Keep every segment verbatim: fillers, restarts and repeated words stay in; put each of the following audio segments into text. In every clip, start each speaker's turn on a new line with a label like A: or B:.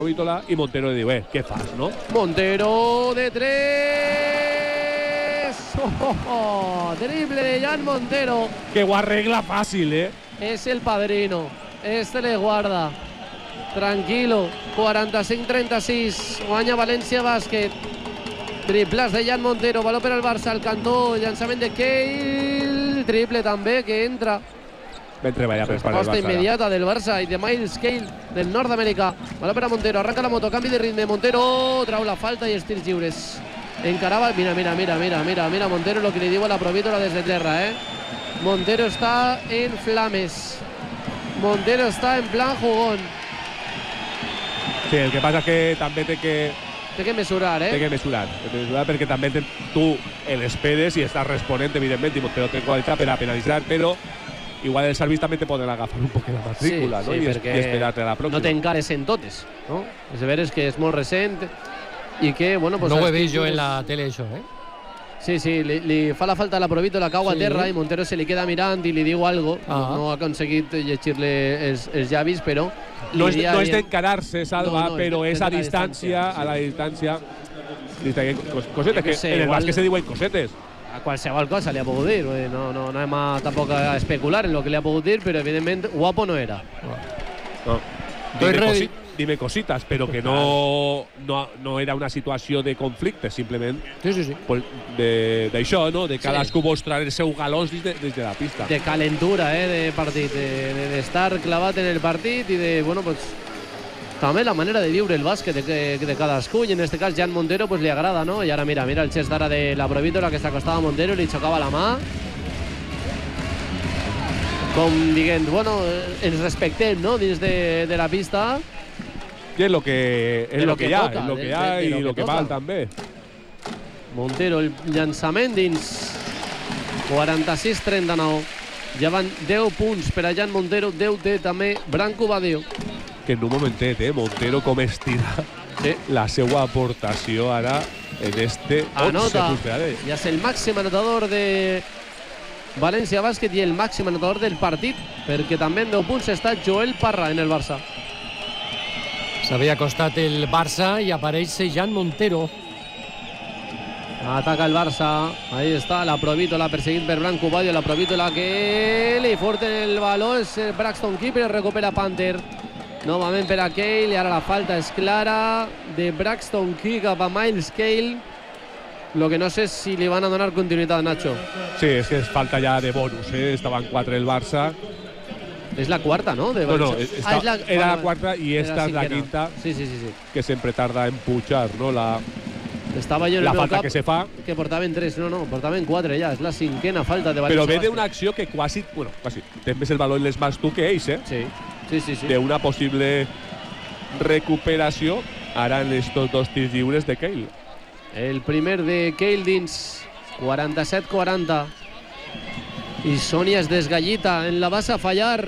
A: Vítola i Montero li diu, eh, què fas, no?
B: Montero de tres. Oh, oh, oh. Triple de Jan Montero.
A: Que ho arregla fàcil, eh?
B: Es el padrino. Este le guarda. Tranquilo. quaranta-cinc trenta sis. Guanya València Bàsquet. Triples de Jan Montero. Valor per al Barça. Al cantó. Llançament de Cale. Triple també que entra.
A: Ben treballat per part del
B: Resposta
A: Barça.
B: immediata del Barça i de Miles Cale del nord-americà. Valor per a Montero. Arranca la moto. Canvi de ritme. Montero trau la falta i els tirs lliures. Encarava. Mira, mira, mira, mira, mira, mira Montero lo que li diu a la Provítola des de terra, eh? Montero està en flames. Montero està en plan jugón.
A: Sí, el que passa és que també té que,
B: Té que mesurar,
A: té
B: eh?
A: que mesurar. Té que mesurar perquè també te, tu l'esperes i estàs responent, evidentment, i Montero té qualitat per a penalitzar, però igual els àrbits també te poden agafar un poc la matrícula,
B: sí,
A: no?
B: sí,
A: I,
B: perquè
A: i esperar-te a la pròxima.
B: no t'encares en totes, no? És de veres que és molt recent i que, bueno... Pues
C: no ho he
B: has
C: vist jo
B: tingut-
C: en la tele, això, eh?
B: Sí, sí, li, li fa la falta a la Provítola, cau a
C: Sí.
B: terra i Montero se li queda mirant i li diu algo.
C: Ah.
B: No, no ha aconseguit llegir-li els, els llavis, però...
A: No és,
B: li
A: no és
B: dia-
A: d'encarar-se, Salva,
B: No, no, és
A: però
B: de-
A: és
B: és
A: a
B: de la
A: distància,
B: distància,
A: a la distància. Cos- Cosetes,
B: Jo
A: que
B: què sé,
A: en el
B: igual-
A: bàsquet se diuen cosetes.
B: A qualsevol cosa li ha pogut dir. Vull dir, No, no, no anem a, tampoc a especular en lo que li ha pogut dir, però evidentment guapo no era.
A: No.
C: Estoy
A: Dime,
C: ready.
A: cosi dime cositas, però que no, no, no era una situació de conflicte, simplement
C: Sí, sí, sí.
A: pues, de- d'això, no? De cadascú mostrar el seu galós des de, des de la pista.
B: De calentura, eh, de partit, de- de- d'estar clavat en el partit i de, bueno, pues, també la manera de viure el bàsquet de, de cadascú, i en este cas Jan Montero pues, li agrada, no? I ara mira, mira el gest d'ara de la Provítola que s'acostava a Montero i li xocava la mà. Com dient, bueno, eh, ens respectem, no?, dins de, de la pista.
A: I és lo que, és
B: De
A: lo
B: lo
A: que,
B: que
A: hi ha,
B: toca,
A: és lo
B: de-
A: que hi ha
B: de- de
A: i
B: lo
A: lo
B: que
A: que
B: toca.
A: val també.
B: Montero, el llançament dins. quaranta-sis trenta nou. Ja van deu punts per a Jan Montero, deu té també Branco Badio.
A: Que en un momentet, eh, Montero com estira
B: Sí.
A: la seva aportació ara en este once
B: Anota.
A: punts per ara.
B: Ja és el màxim anotador de València Bàsquet i el màxim anotador del partit, perquè també en deu punts està Joel Parra en el Barça.
C: S'havia acostat el Barça i apareix Jan Montero.
B: Ataca el Barça, ahí està la Provítola perseguit per Branco Badio, la Provítola que li forten el baló, és Braxton Keeper, recupera Panther. Novament per a Cale, i ara la falta és clara de Braxton Key cap a Miles Cale. Lo que no sé si li van a donar continuïtat, Nacho.
A: Sí, és que és falta ja de bonus, eh? Estaven quatre el Barça.
B: És la quarta, no? De
A: No, no,
B: València.
A: està,
B: és la-
A: era la
B: vale,
A: quarta i
B: era
A: esta és la
B: cinquena.
A: quinta,
B: Sí, sí, sí, sí.
A: que sempre tarda en pujar, no? La,
B: Estava jo en
A: la
B: el meu
A: falta
B: cap
A: que se fa.
B: que portaven tres, no, no, portaven quatre ja. És la cinquena falta de València
A: Però ve
B: Bàsquet.
A: d'una acció que quasi, bueno, quasi, tens més el valor en les mans tu que ells, eh?
B: Sí, sí, sí. sí.
A: D'una possible recuperació ara en estos dos tirs lliures de Cale.
B: El primer de Cale dins, quaranta-set quaranta. I Sonia es desgallita, en la vas a fallar.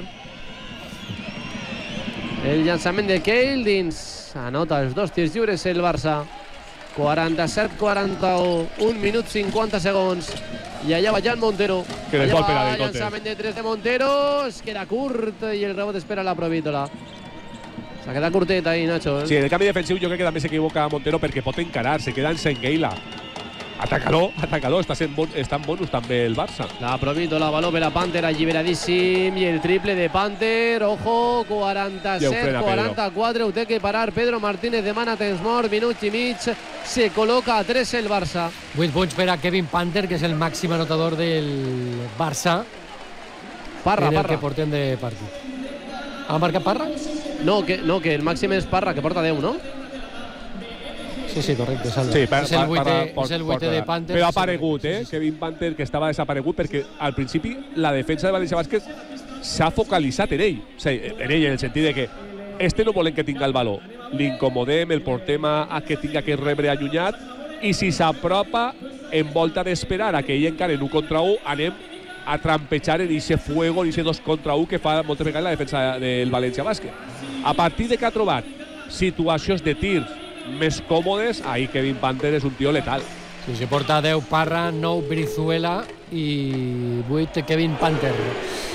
B: El llançament de Cale dins, anota els dos tirs lliures el Barça. quaranta-set quaranta-u, un minut cinquanta segons. I allà va Jan Montero.
A: Que les
B: Allà
A: vol per a
B: va
A: del
B: el
A: Cote.
B: llançament de tres de Montero, es queda curt i el rebot espera la Provítola. S'ha quedat curtet ahí, Nacho. Eh?
A: Sí, en el canvi defensiu jo crec que també s'equivoca Montero perquè pot encarar, se queda en Sengueila. Ataca-lo, ataca-lo, està, sent bon, està en bonus també el Barça.
B: La Provítola, baló per a Panther, alliberadíssim, i el triple de Panther, ojo,
A: Ja ho
B: quaranta-set
A: frena,
B: quaranta-quatre, ho té que parar Pedro Martínez, demana temps mort, minut i mig, se col·loca a tres el Barça.
C: vuit punts per a Kevin Panther, que és el màxim anotador del Barça.
B: Parra,
C: en el
B: Parra.
C: que portem de partit. Ha marcat Parra?
B: No que, no, que el màxim és Parra, que porta deu, no?
C: Sí, sí, correcte. Salva.
A: Sí, per,
C: és el vuitè,
A: per, per,
C: és el vuitè de Panther.
A: Però ha aparegut, eh? Kevin Panther, que estava desaparegut perquè al principi la defensa de València Bàsquet s'ha focalitzat en ell. O sigui, en ell, en el sentit de que este no volem que tinga el valor. L'incomodem, el portem a, a que tinga que rebre allunyat i si s'apropa, en volta d'esperar a que ell encara en un contra un, anem a trampejar en ese fuego, en ese dos contra un que fa moltes vegades la defensa del València Bàsquet. A partir de que ha trobat situacions de tirs més còmodes, ahí Kevin Panther és un tio letal.
C: Sí, sí, porta deu Parra, nou Brizuela i vuit Kevin Panther.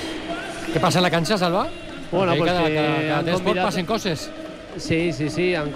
C: Què passa a la canxa, Salva?
B: Bueno,
C: Perquè
B: pues
C: cada,
B: que
C: cada, cada
B: han
C: tres
B: convidat-
C: passen coses.
B: Sí, sí, sí, han